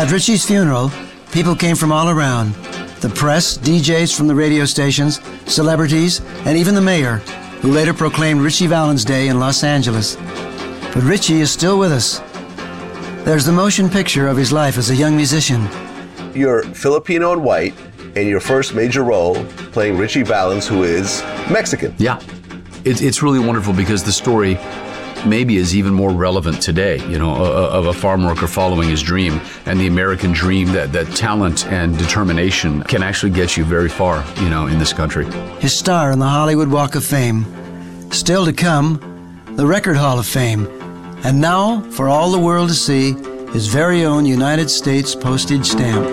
At Ritchie's funeral, people came from all around. The press, DJs from the radio stations, celebrities, and even the mayor, who later proclaimed Ritchie Valens Day in Los Angeles. But Ritchie is still with us. There's the motion picture of his life as a young musician. You're Filipino and white, and your first major role playing Ritchie Valens, who is Mexican. Yeah, it's really wonderful because the story maybe is even more relevant today, of a farm worker following his dream, and the American dream that talent and determination can actually get you very far, in this country. His star on the Hollywood Walk of Fame. Still to come, the Record Hall of Fame. And now, for all the world to see, his very own United States postage stamp.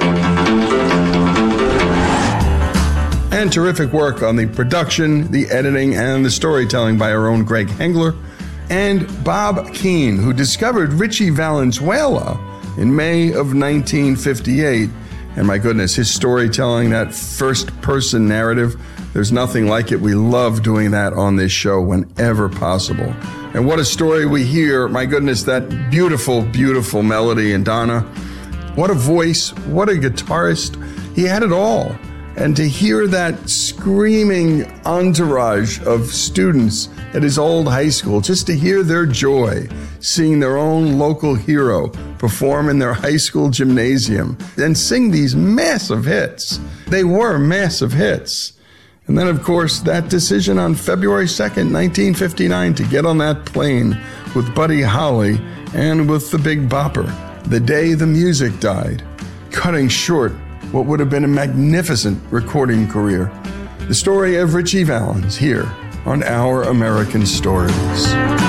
And terrific work on the production, the editing, and the storytelling by our own Greg Hengler. And Bob Keane, who discovered Ritchie Valenzuela in May of 1958. And my goodness, his storytelling, that first-person narrative, there's nothing like it. We love doing that on this show whenever possible. And what a story we hear. My goodness, that beautiful, beautiful melody. And Donna, what a voice, what a guitarist. He had it all. And to hear that screaming entourage of students at his old high school, just to hear their joy, seeing their own local hero perform in their high school gymnasium and sing these massive hits. They were massive hits. And then, of course, that decision on February 2nd, 1959, to get on that plane with Buddy Holly and with the Big Bopper, the day the music died, cutting short what would have been a magnificent recording career. The story of Ritchie Valens here on Our American Stories.